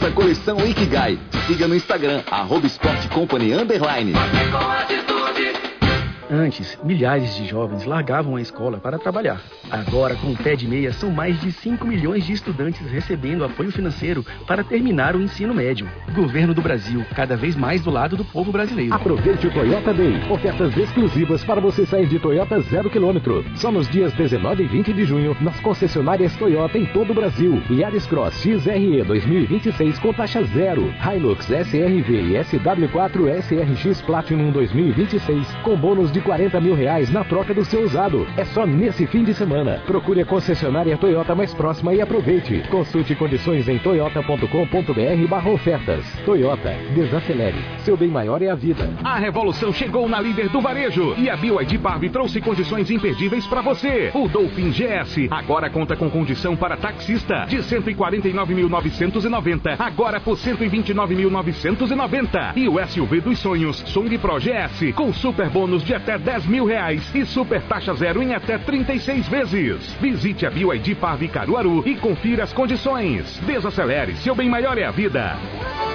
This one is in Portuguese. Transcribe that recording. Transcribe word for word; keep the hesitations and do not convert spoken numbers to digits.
Nossa coleção Ikigai. Siga no Instagram, arroba Sport Company Underline. Antes, milhares de jovens largavam a escola para trabalhar. Agora, com o Pé de Meia, são mais de cinco milhões de estudantes recebendo apoio financeiro para terminar o ensino médio. Governo do Brasil, cada vez mais do lado do povo brasileiro. Aproveite o Toyota Day. Ofertas exclusivas para você sair de Toyota zero quilômetro. Só nos dias dezenove e vinte de junho, nas concessionárias Toyota em todo o Brasil. Yaris Cross X R E dois mil e vinte e seis com taxa zero. Hilux S R V e S W quatro S R X Platinum dois mil e vinte e seis com bônus de quarenta mil reais na troca do seu usado. É só nesse fim de semana. Procure a concessionária Toyota mais próxima e aproveite. Consulte condições em toyota ponto com ponto br barra ofertas. Toyota, desacelere. Seu bem maior é a vida. A revolução chegou na líder do varejo e a B Y D Parve trouxe condições imperdíveis para você. O Dolphin G S agora conta com condição para taxista de cento e quarenta e nove mil novecentos e noventa, agora por cento e vinte e nove mil novecentos e noventa. E o S U V dos sonhos Song Pro G S com super bônus de até dez mil reais e super taxa zero em até trinta e seis vezes. Visite a B Y D Parve Caruaru e confira as condições. Desacelere, seu bem maior é a vida.